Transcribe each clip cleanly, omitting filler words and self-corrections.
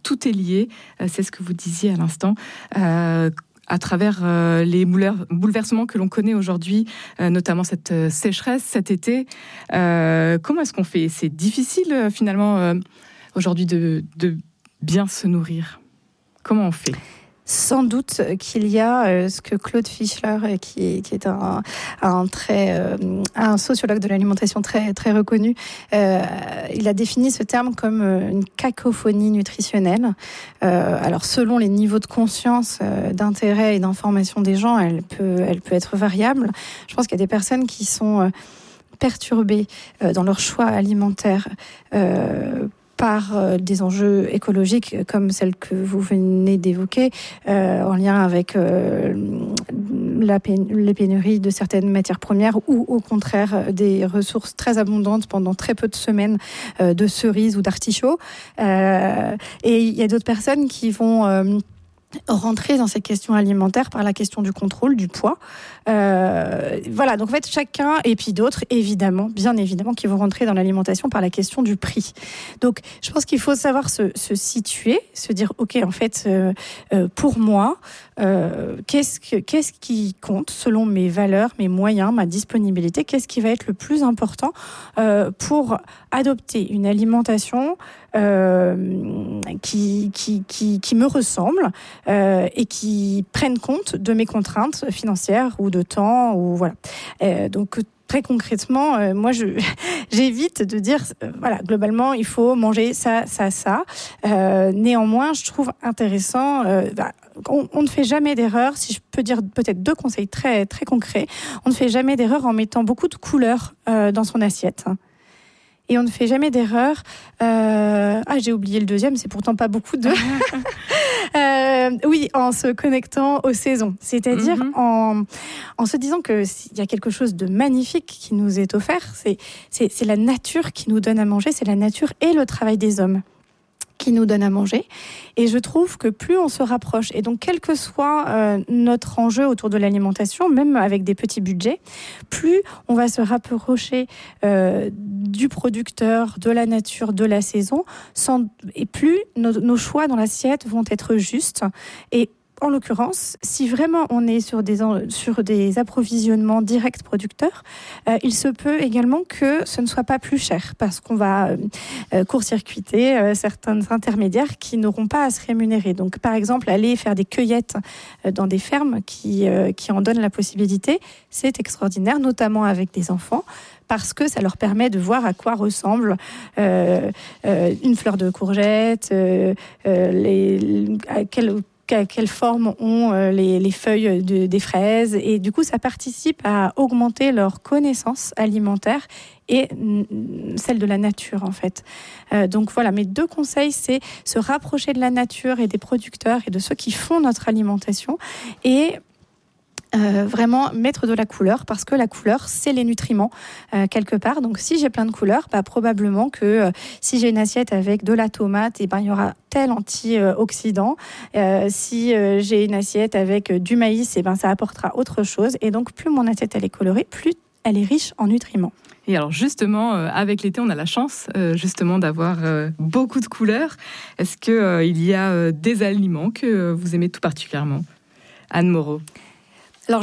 tout est lié. C'est ce que vous disiez à l'instant. À travers les bouleversements que l'on connaît aujourd'hui, notamment cette sécheresse cet été. Comment est-ce qu'on fait ? C'est difficile finalement aujourd'hui de bien se nourrir. Comment on fait ? Sans doute qu'il y a ce que Claude Fischler, qui est un sociologue de l'alimentation très, très reconnu, il a défini ce terme comme une cacophonie nutritionnelle. Alors selon les niveaux de conscience, d'intérêt et d'information des gens, elle peut être variable. Je pense qu'il y a des personnes qui sont perturbées dans leur choix alimentaire par des enjeux écologiques comme celle que vous venez d'évoquer, en lien avec les pénuries de certaines matières premières ou au contraire des ressources très abondantes pendant très peu de semaines de cerises ou d'artichauts. Et il y a d'autres personnes qui vont rentrer dans ces questions alimentaires par la question du contrôle, du poids. Voilà, donc en fait, chacun, et puis d'autres, évidemment, bien évidemment, qui vont rentrer dans l'alimentation par la question du prix. Donc, je pense qu'il faut savoir se situer, se dire, OK, en fait, pour moi, qu'est-ce qui compte selon mes valeurs, mes moyens, ma disponibilité, qu'est-ce qui va être le plus important pour adopter une alimentation qui me ressemble et qui prenne compte de mes contraintes financières ou de temps ou voilà. Donc très concrètement, moi j'évite de dire voilà, globalement il faut manger ça. Néanmoins, je trouve intéressant. On ne fait jamais d'erreur. Si je peux dire peut-être 2 conseils très très concrets. On ne fait jamais d'erreur en mettant beaucoup de couleurs dans son assiette. Et on ne fait jamais d'erreur. J'ai oublié le deuxième, c'est pourtant pas beaucoup de. Oui, en se connectant aux saisons. C'est-à-dire en se disant qu'il y a quelque chose de magnifique qui nous est offert. C'est la nature qui nous donne à manger, c'est la nature et le travail des hommes qui nous donne à manger. Et je trouve que plus on se rapproche, et donc quel que soit notre enjeu autour de l'alimentation, même avec des petits budgets, plus on va se rapprocher du producteur, de la nature, de la saison, et plus nos choix dans l'assiette vont être justes. Et en l'occurrence, si vraiment on est sur des approvisionnements directs producteurs, il se peut également que ce ne soit pas plus cher parce qu'on va court-circuiter certains intermédiaires qui n'auront pas à se rémunérer. Donc, par exemple, aller faire des cueillettes dans des fermes qui en donnent la possibilité, c'est extraordinaire, notamment avec des enfants, parce que ça leur permet de voir à quoi ressemble une fleur de courgette, quelle forme ont les feuilles des fraises, et du coup ça participe à augmenter leur connaissance alimentaire et celle de la nature en fait. Donc voilà, mes 2 conseils, c'est se rapprocher de la nature et des producteurs et de ceux qui font notre alimentation, et vraiment mettre de la couleur, parce que la couleur, c'est les nutriments quelque part. Donc si j'ai plein de couleurs, probablement que si j'ai une assiette avec de la tomate, il y aura tel antioxydant. Si j'ai une assiette avec du maïs, ça apportera autre chose. Et donc plus mon assiette elle est colorée, plus elle est riche en nutriments. Et alors justement, avec l'été, on a la chance justement d'avoir beaucoup de couleurs. Est-ce qu'il y a des aliments que vous aimez tout particulièrement ? Anne Moreau. Alors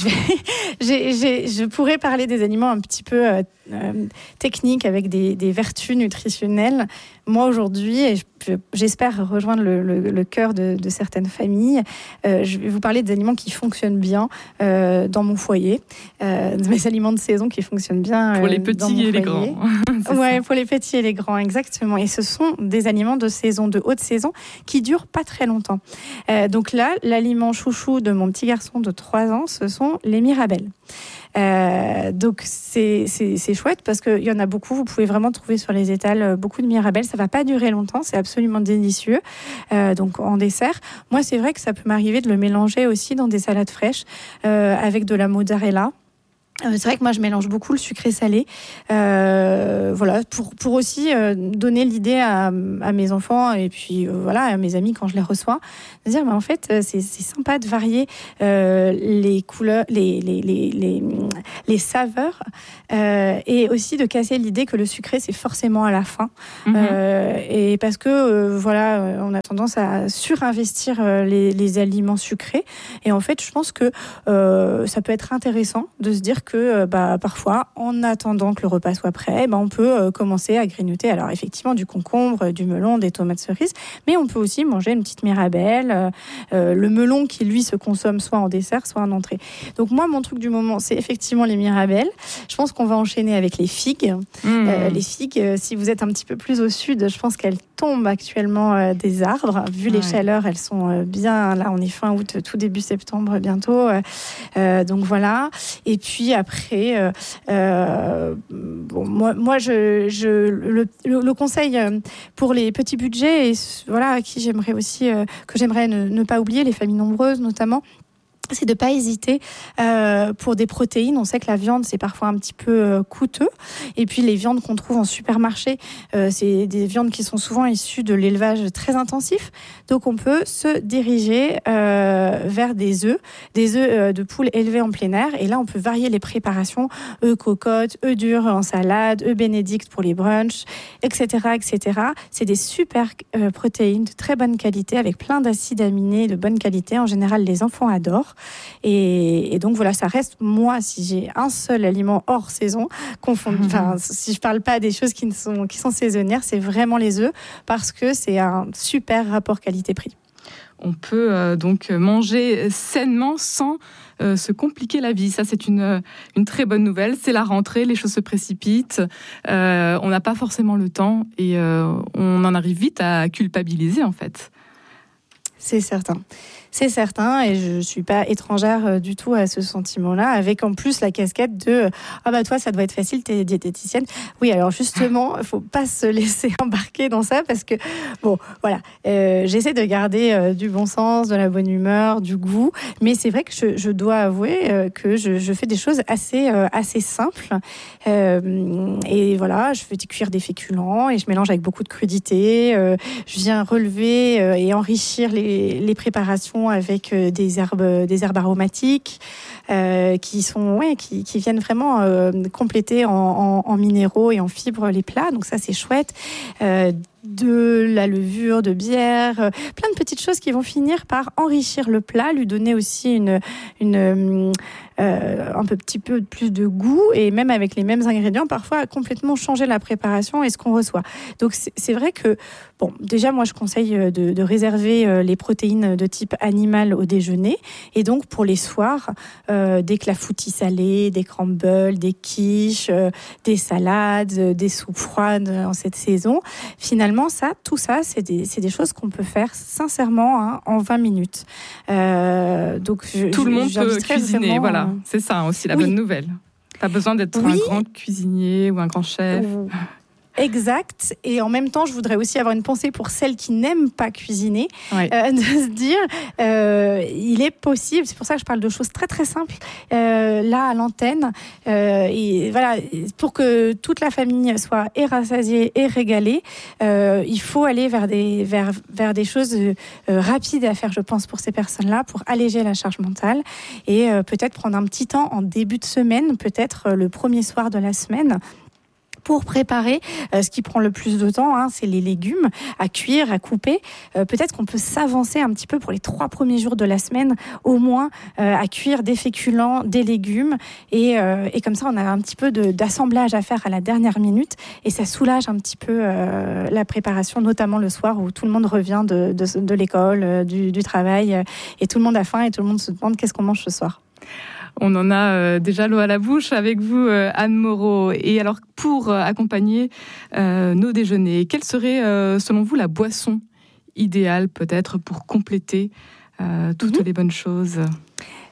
je pourrais parler des aliments un petit peu techniques avec des vertus nutritionnelles. Moi aujourd'hui, et j'espère rejoindre le cœur de certaines familles, je vais vous parler des aliments qui fonctionnent bien dans mon foyer, de mes aliments de saison qui fonctionnent bien pour les petits et les grands. Ouais, pour les petits et les grands, exactement. Et ce sont des aliments de saison, de haute saison, qui durent pas très longtemps. Donc là, l'aliment chouchou de mon petit garçon de 3 ans, ce sont les mirabelles. Donc c'est chouette parce qu'il y en a beaucoup. Vous pouvez vraiment trouver sur les étals beaucoup de mirabelles. Ça va pas durer longtemps, c'est absolument délicieux. Donc en dessert, moi c'est vrai que ça peut m'arriver de le mélanger aussi dans des salades fraîches avec de la mozzarella. C'est vrai que moi je mélange beaucoup le sucré salé, voilà, pour aussi donner l'idée à mes enfants et puis voilà, à mes amis quand je les reçois, de dire mais en fait c'est sympa de varier les couleurs, les saveurs, et aussi de casser l'idée que le sucré c'est forcément à la fin, et parce que voilà, on a tendance à surinvestir les aliments sucrés, et en fait je pense que ça peut être intéressant de se dire que parfois, en attendant que le repas soit prêt, on peut commencer à grignoter. Alors effectivement, du concombre, du melon, des tomates cerises, mais on peut aussi manger une petite mirabelle, le melon qui lui se consomme soit en dessert, soit en entrée. Donc moi, mon truc du moment, c'est effectivement les mirabelles. Je pense qu'on va enchaîner avec les figues. Les figues, si vous êtes un petit peu plus au sud, je pense qu'elles tombent actuellement des arbres. Vu les chaleurs, elles sont bien. Là, on est fin août, tout début septembre bientôt. Donc voilà. Et puis après, moi, le conseil pour les petits budgets, et voilà, qui j'aimerais aussi que j'aimerais ne pas oublier, les familles nombreuses notamment, c'est de ne pas hésiter pour des protéines. On sait que la viande, c'est parfois un petit peu coûteux. Et puis, les viandes qu'on trouve en supermarché, c'est des viandes qui sont souvent issues de l'élevage très intensif. Donc, on peut se diriger vers des œufs de poule élevés en plein air. Et là, on peut varier les préparations. Œufs cocottes, œufs durs en salade, œufs bénédicts pour les brunchs, etc., etc. C'est des super protéines de très bonne qualité avec plein d'acides aminés de bonne qualité. En général, les enfants adorent. Et donc voilà, ça reste, moi, si j'ai un seul aliment hors saison, si je parle pas des choses qui sont saisonnières, c'est vraiment les œufs, parce que c'est un super rapport qualité-prix. On peut donc manger sainement sans se compliquer la vie. Ça, c'est une très bonne nouvelle. C'est la rentrée, les choses se précipitent. On n'a pas forcément le temps et on en arrive vite à culpabiliser, en fait. C'est certain, et je suis pas étrangère du tout à ce sentiment-là, avec en plus la casquette de toi ça doit être facile, t'es diététicienne. Oui, alors justement, faut pas se laisser embarquer dans ça, parce que j'essaie de garder du bon sens, de la bonne humeur, du goût, mais c'est vrai que je dois avouer que je fais des choses assez simples, et voilà, je fais cuire des féculents et je mélange avec beaucoup de crudité, je viens relever et enrichir les préparations avec des herbes aromatiques qui viennent vraiment compléter en minéraux et en fibres les plats. Donc ça, c'est chouette. De la levure, de bière, plein de petites choses qui vont finir par enrichir le plat, lui donner aussi un petit peu plus de goût, et même avec les mêmes ingrédients, parfois complètement changer la préparation et ce qu'on reçoit. Donc c'est vrai que, déjà moi je conseille de réserver les protéines de type animal au déjeuner, et donc pour les soirs, des clafoutis salés, des crumbles, des quiches, des salades, des soupes froides en cette saison. Finalement, tout ça, c'est des choses qu'on peut faire sincèrement en 20 minutes. Donc tout le monde peut cuisiner, vraiment, voilà. C'est ça aussi la bonne nouvelle. Pas besoin d'être un grand cuisinier ou un grand chef. Exact. Et en même temps, je voudrais aussi avoir une pensée pour celles qui n'aiment pas cuisiner, de se dire, il est possible, c'est pour ça que je parle de choses très très simples, là à l'antenne, et voilà, pour que toute la famille soit rassasiée et régalée, il faut aller vers des choses rapides à faire, je pense, pour ces personnes-là, pour alléger la charge mentale, et peut-être prendre un petit temps en début de semaine, peut-être le premier soir de la semaine, pour préparer ce qui prend le plus de temps, c'est les légumes à cuire, à couper. Peut-être qu'on peut s'avancer un petit peu pour les 3 premiers jours de la semaine, au moins à cuire des féculents, des légumes, et comme ça on a un petit peu d'assemblage à faire à la dernière minute, et ça soulage un petit peu la préparation, notamment le soir où tout le monde revient de l'école, du travail, et tout le monde a faim et tout le monde se demande qu'est-ce qu'on mange ce soir. On en a déjà l'eau à la bouche avec vous, Anne Moreau. Et alors, pour accompagner nos déjeuners, quelle serait, selon vous, la boisson idéale, peut-être, pour compléter toutes les bonnes choses ?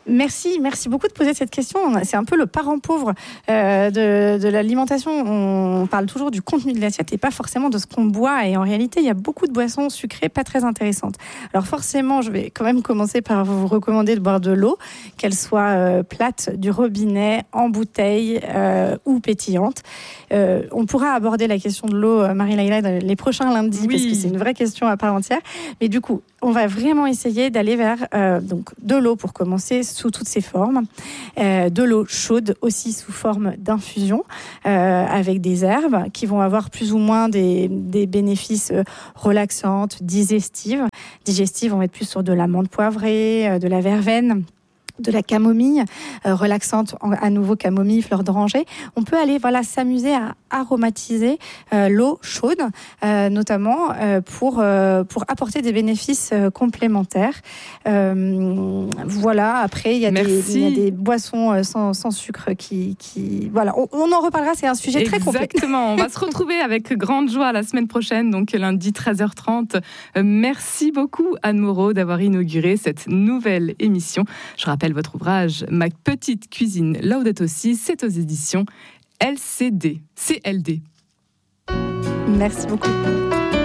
Merci beaucoup de poser cette question. C'est un peu le parent pauvre de l'alimentation. On parle toujours du contenu de l'assiette et pas forcément de ce qu'on boit. Et en réalité, il y a beaucoup de boissons sucrées pas très intéressantes. Alors forcément, je vais quand même commencer par vous recommander de boire de l'eau, qu'elle soit plate, du robinet, en bouteille ou pétillante. On pourra aborder la question de l'eau, Marie-Laïla, les prochains lundis, parce que c'est une vraie question à part entière. Mais du coup, on va vraiment essayer d'aller vers donc de l'eau pour commencer sous toutes ses formes, de l'eau chaude aussi sous forme d'infusion avec des herbes qui vont avoir plus ou moins des bénéfices relaxantes, digestives. Digestives, on va être plus sur de la menthe poivrée, de la verveine, de la camomille, relaxante, à nouveau camomille, fleur d'oranger. On peut aller s'amuser à aromatiser l'eau chaude, notamment pour apporter des bénéfices complémentaires. Après, il y a des boissons sans sucre qui voilà, on en reparlera, c'est un sujet très complexe. Exactement, on va se retrouver avec grande joie la semaine prochaine, donc lundi 13h30. Merci beaucoup Anne Moreau d'avoir inauguré cette nouvelle émission. Je rappelle votre ouvrage Ma petite cuisine Laudato Si, c'est aux éditions CLD. Merci beaucoup.